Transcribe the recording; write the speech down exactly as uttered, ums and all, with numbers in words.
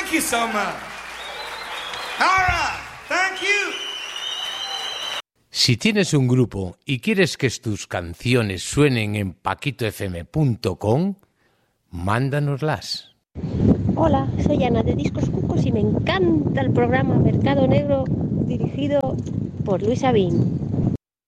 Thank you so much. All right, thank you. Si tienes un grupo y quieres que tus canciones suenen en paquito f m punto com, mándanoslas. Hola, soy Ana de Discos Cucos y me encanta el programa Mercado Negro dirigido por Luis Sabín.